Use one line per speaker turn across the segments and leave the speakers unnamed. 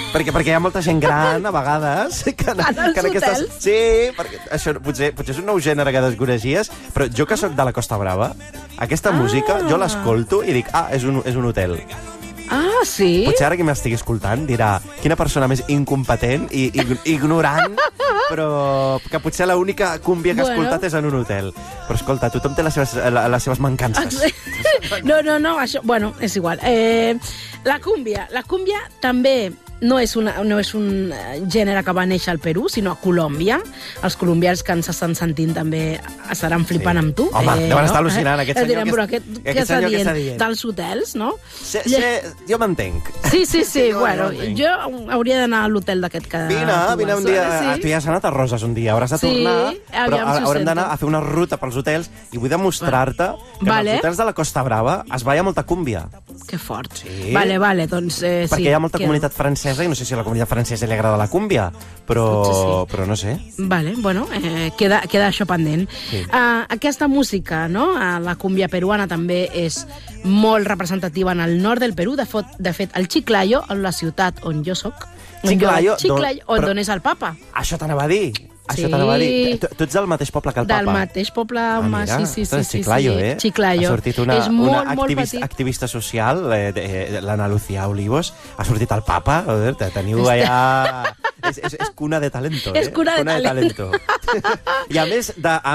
Perquè hi ha molta gent gran, a vegades, que en aquestes...
hotels?
Sí, perquè això potser és un nou gènere que desconeguies, però jo que sóc de la Costa Brava, aquesta música jo l'escolto i dic, és un hotel.
Ah, sí?
Potser ara qui m'estigui escoltant dirà quina persona més incompetent i ignorant, però que potser l'única cúmbia que ha escoltat és en un hotel. Però escolta, tothom té les seves mancances.
No, això... Bueno, és igual. La cúmbia també no és un gènere que va néixer al Perú, sinó a Colòmbia. Els colombians que ens estan sentint també estaran flipant amb tu.
Home, deuen estar al·lucinant, aquest senyor
què està dient? Dels hotels, no?
Jo m'entenc.
Sí, bueno, jo hauria d'anar a l'hotel d'aquest que...
Vine un dia, tu ja has anat a Roses un dia, hauràs de tornar, però haurem d'anar a fer una ruta pels hotels i vull demostrar-te que en els hotels de la Costa Brava es balla molta cúmbia.
Que fort. Vale, doncs sí.
Perquè hi ha molta comunitat francesa i no sé si a la comunitat francesa li agrada la cúmbia, però no sé.
Vale, bueno, queda això pendent. Aquesta música, no? La cúmbia peruana també és molt representativa en el nord del Perú. De fet, el Chiclayo, la ciutat on jo soc, on és el Papa.
Això t'anava a dir. Això t'anava a dir. Tu ets del mateix poble que el Papa?
Del mateix poble, home, sí.
Chiclayo,
Chiclayo.
Ha sortit una activista social, l'Anna Lucía Olivos, ha sortit el Papa, teniu allà... És cuna de talento,
És cuna de talento.
I a més,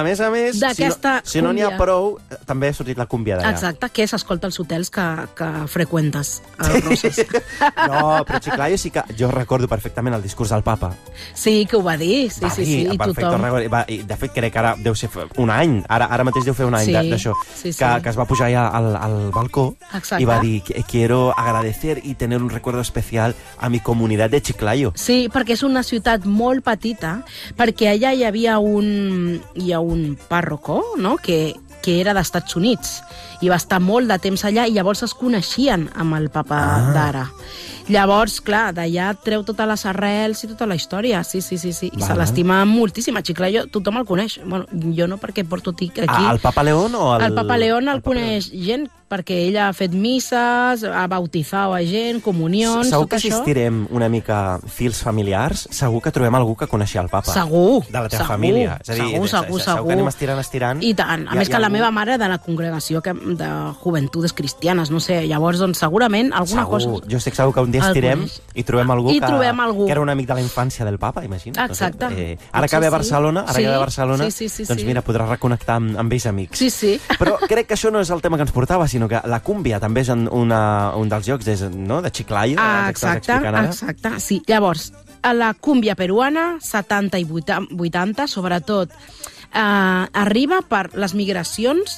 si no n'hi ha prou, també ha sortit la cúmbia d'allà.
Exacte, que s'escolta als hotels que freqüentes a Roses.
No, però Chiclayo sí que... Jo recordo perfectament el discurs del Papa.
Sí, que ho va dir, sí. I tothom...
De fet, crec que ara deu ser un any, ara mateix deu fer un any d'això, que es va pujar allà al balcó i va dir, quiero agradecer y tener un recuerdo especial a mi comunidad de Chiclayo.
Sí, perquè és una ciutat molt petita, perquè allà hi havia un pàrroco, no?, que era d'Estats Units, i va estar molt de temps allà, i llavors es coneixien amb el Papa d'ara. Llavors, clar, d'allà treu totes les arrels i tota la història, sí. I se l'estima moltíssim. A Chiclayo tothom el coneix. Bueno, jo no, perquè porto aquí...
El Papa León o el...
El Papa León el coneix gent, perquè ell ha fet misses, ha bautitzat a gent, comunions,
segur
tot
que
això.
si estirem una mica fils familiars, segur que trobem algú que coneixia el Papa.
Segur.
De la teva família. És a dir,
segur.
Segur que anem estirant.
I tant. A més que la meva mare de la congregació de Juventudes Cristianes, no sé, llavors, doncs, segurament alguna cosa...
Jo estic segur que un dia estirem i trobem algú que era un amic de la infància del Papa, imagina't.
Exacte.
Ara que ve a Barcelona, doncs mira, podràs reconnectar amb vells amics.
Sí.
Però crec que això no és el tema que ens portava, sinó que la cúmbia també és un dels llocs de Chiclayo.
Exacte, sí. Llavors, a la cúmbia peruana, 70 i 80, sobretot, arriba per les migracions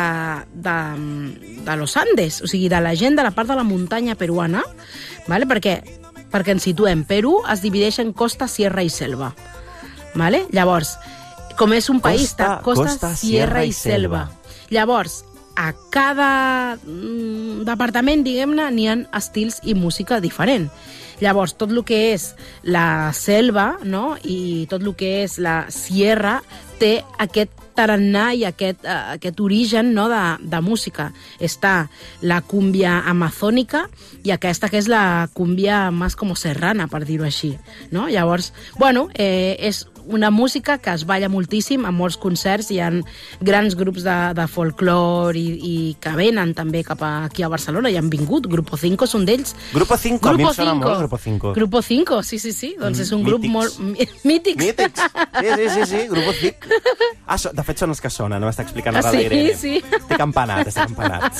de los Andes, o sigui, de la gent de la part de la muntanya peruana, ¿vale? perquè ens situem. Perú es divideix en costa, sierra i selva. ¿Vale? Llavors, com és un país de costa, sierra i selva. Llavors, a cada departament, diguem-ne, n'hi ha estils i música diferent. Llavors, tot el que és la selva, no?, i tot el que és la sierra té aquest tarannà i aquest origen, no?, de música. Està la cúmbia amazònica i aquesta que és la cúmbia més com serrana, per dir-ho així, no? Llavors, bueno, és una música que es balla moltíssim en molts concerts. Hi ha grans grups de folclore i que venen també cap aquí a Barcelona i han vingut. Grupo 5 és un d'ells.
Grupo 5, a mi em sona molt Grupo 5.
Grupo 5, sí. Doncs és un grup molt... Mítics.
Sí, Grupo 5. De fet, són els que sonen, no m'està explicant ara l'aire.
Sí.
Estic empanat.